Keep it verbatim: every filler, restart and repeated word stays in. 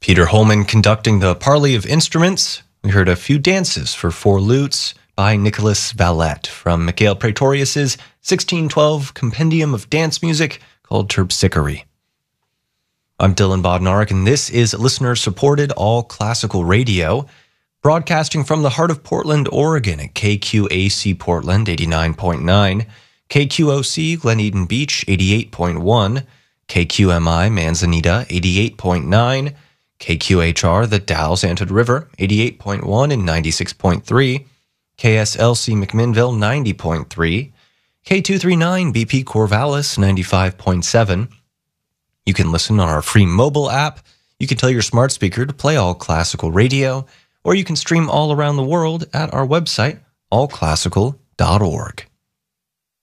Peter Holman conducting the Parley of Instruments. We heard a few dances for four lutes by Nicholas Valette from Mikhail Praetorius's sixteen twelve Compendium of Dance Music called Terpsichore. I'm Dylan Bodnar, and this is listener-supported all-classical radio, broadcasting from the heart of Portland, Oregon at K Q A C Portland eighty-nine point nine, K Q O C Glen Eden Beach eighty-eight point one, K Q M I Manzanita eighty-eight point nine, K Q H R The Dalles Antioch River eighty-eight point one and ninety-six point three, K S L C McMinnville ninety point three, K two thirty-nine B P Corvallis ninety-five point seven. You can listen on our free mobile app. You can tell your smart speaker to play all classical radio, or you can stream all around the world at our website, all classical dot org.